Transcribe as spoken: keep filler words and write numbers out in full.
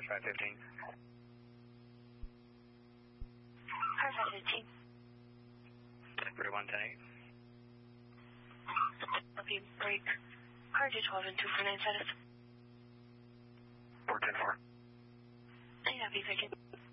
Dispatch five fifteen. Car five fifteen. thirty-one ten eight. Okay, break. Car two twelve and two four nine status. four ten four. I copy, Vicky.